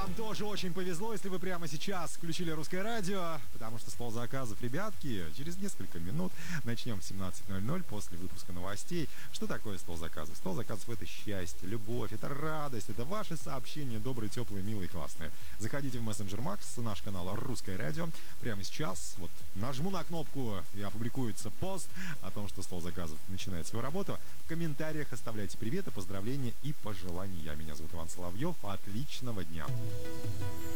Вам тоже очень повезло, если вы прямо сейчас включили русское радио, потому что стол заказов, ребятки, через несколько минут начнем в 17:00 после выпуска новостей. Что такое стол заказов? Стол заказов — это счастье, любовь, это радость, это ваши сообщения добрые, теплые, милые, классные. Заходите в Messenger Max, наш канал «Русское радио». Прямо сейчас вот нажму на кнопку, и опубликуется пост о том, что стол заказов начинает свою работу. В комментариях оставляйте приветы, поздравления и пожелания. Меня зовут Иван Соловьев. Отличного дня!